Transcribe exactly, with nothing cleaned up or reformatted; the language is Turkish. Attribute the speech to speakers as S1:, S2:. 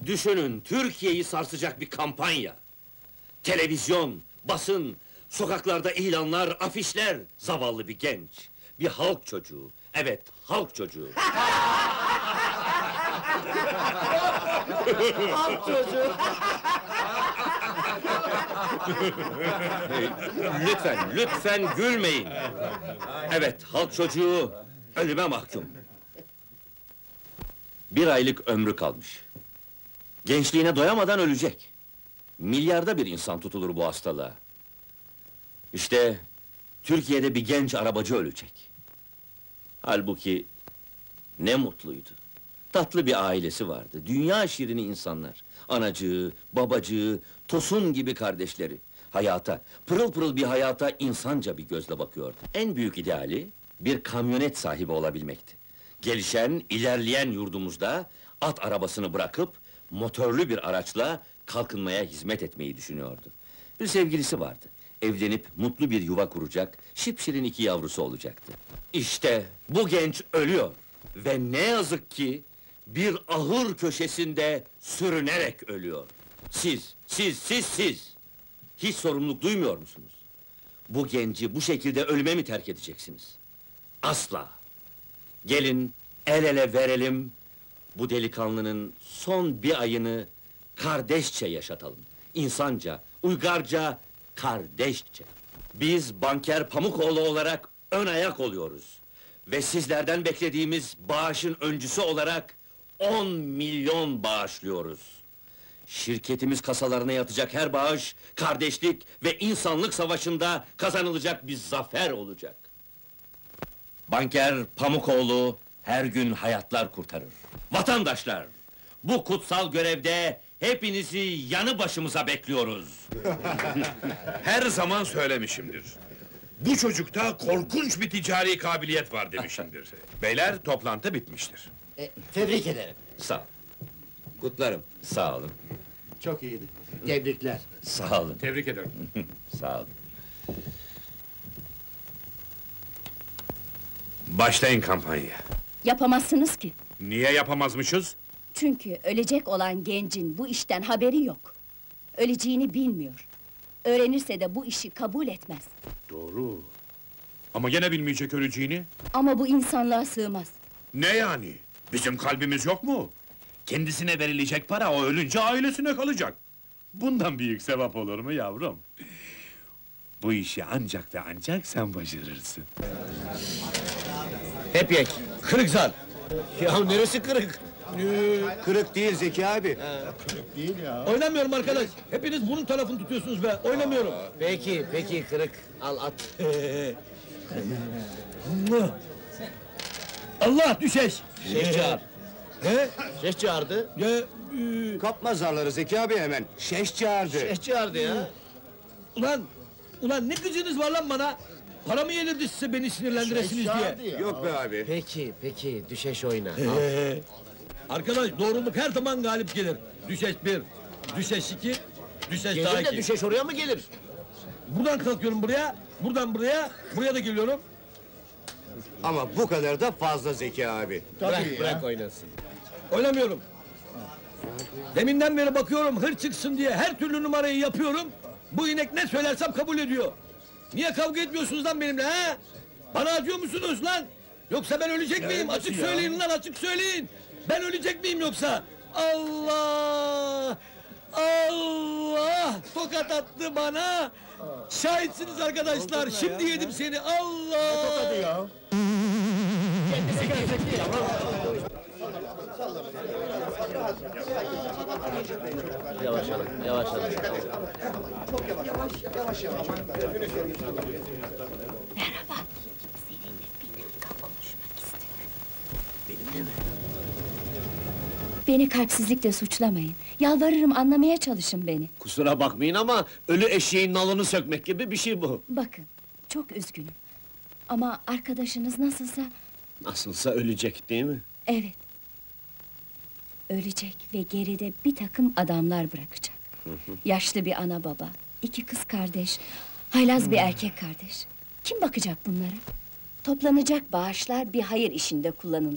S1: Düşünün, Türkiye'yi sarsacak bir kampanya. Televizyon, basın, sokaklarda ilanlar, afişler. Zavallı bir genç, bir halk çocuğu. Evet, halk çocuğu.
S2: Halk çocuğu!
S1: Lütfen, lütfen gülmeyin! Evet, halk çocuğu ölüme mahkum. Bir aylık ömrü kalmış. Gençliğine doyamadan ölecek. Milyarda bir insan tutulur bu hastalığa. İşte, Türkiye'de bir genç arabacı ölecek. Halbuki, ne mutluydu. Tatlı bir ailesi vardı, dünya şirini insanlar. Anacığı, babacığı, Tosun gibi kardeşleri. Hayata, pırıl pırıl bir hayata insanca bir gözle bakıyordu. En büyük ideali, bir kamyonet sahibi olabilmekti. Gelişen, ilerleyen yurdumuzda, at arabasını bırakıp, motorlu bir araçla kalkınmaya hizmet etmeyi düşünüyordu. Bir sevgilisi vardı. Evlenip mutlu bir yuva kuracak, şipşirin iki yavrusu olacaktı. İşte bu genç ölüyor. Ve ne yazık ki, bir ahır köşesinde sürünerek ölüyor. Siz, siz, siz, siz! Hiç sorumluluk duymuyor musunuz? Bu genci bu şekilde ölüme mi terk edeceksiniz? Asla! Gelin, el ele verelim, bu delikanlının son bir ayını kardeşçe yaşatalım. İnsanca, uygarca, kardeşçe. Biz banker Pamukoğlu olarak ön ayak oluyoruz. Ve sizlerden beklediğimiz bağışın öncüsü olarak on milyon bağışlıyoruz. Şirketimiz kasalarına yatacak her bağış, kardeşlik ve insanlık savaşında kazanılacak bir zafer olacak. Banker Pamukoğlu her gün hayatlar kurtarır. Vatandaşlar, bu kutsal görevde hepinizi yanı başımıza bekliyoruz.
S3: Her zaman söylemişimdir. Bu çocukta korkunç bir ticari kabiliyet var demişimdir. Beyler, toplantı bitmiştir.
S2: E, tebrik ederim.
S1: Sağ ol. Kutlarım. Sağ olun.
S2: Çok iyiydi. Tebrikler.
S1: Sağ olun.
S3: Tebrik ederim.
S1: Sağ olun.
S3: Başlayın kampanyaya.
S4: Yapamazsınız ki.
S3: Niye yapamazmışız?
S4: Çünkü ölecek olan gencin bu işten haberi yok. Öleceğini bilmiyor. Öğrenirse de bu işi kabul etmez.
S3: Doğru. Ama gene bilmeyecek öleceğini.
S4: Ama bu insanlığa sığmaz.
S3: Ne yani? Bizim kalbimiz yok mu? Kendisine verilecek para o ölünce ailesine kalacak. Bundan büyük sevap olur mu yavrum? Bu işi ancak ve ancak sen başarırsın.
S1: Hep yek. Kırık zar.
S2: Ya neresi kırık?
S5: Kırık değil Zeki abi.
S6: Oynamıyorum arkadaş. Hepiniz bunun tarafını tutuyorsunuz be. Oynamıyorum.
S2: Peki, peki kırık. Al at.
S6: Allah düşeş.
S2: Şeyh çağır.
S6: He?
S2: Şeyh çağırdı.
S6: Ya, e,
S5: Kapma zarları Zeki abi hemen. Şeş çağırdı.
S2: Şeyh çağırdı ya.
S6: ulan, ulan ne gücünüz var lan bana? Para mı yenirdi size beni sinirlendiresiniz diye?
S5: Yok be abi.
S2: Peki, peki düşeş oyna. Al.
S6: Ee, arkadaş doğruluk her zaman galip gelir. Düşeş bir, düşeş iki, düşeş daha
S2: Gelir de
S6: iki.
S2: düşeş oraya mı gelir?
S6: Buradan kalkıyorum buraya, buradan buraya, buraya da geliyorum.
S5: Ama bu kadar da fazla Zeki abi.
S2: Bırak, bırak oynasın.
S6: Oynamıyorum. Deminden beri bakıyorum hır çıksın diye her türlü numarayı yapıyorum. Bu inek ne söylersem kabul ediyor. Niye kavga etmiyorsunuz lan benimle ha? Bana acıyor musunuz lan? Yoksa ben ölecek miyim? Açık söyleyin lan, açık söyleyin. Ben ölecek miyim yoksa? Allah! Allah! Tokat attı bana! Şahitsiniz arkadaşlar, şimdi yedim seni, Allah! Tokadı ya!
S2: Yavaş alın, yavaş alın.
S4: Merhaba. Seninle bir dakika konuşmak istiyorum.
S2: Benimle mi?
S4: Beni kalpsizlikle suçlamayın. Yalvarırım, anlamaya çalışın beni.
S2: Kusura bakmayın ama ölü eşeğin nalını sökmek gibi bir şey bu.
S4: Bakın, çok üzgünüm. Ama arkadaşınız nasılsa...
S2: Nasılsa ölecek değil mi?
S4: Evet. Ölecek ve geride bir takım adamlar bırakacak. Yaşlı bir ana baba, iki kız kardeş, haylaz bir erkek kardeş. Kim bakacak bunlara? Toplanacak bağışlar bir hayır işinde kullanılacak.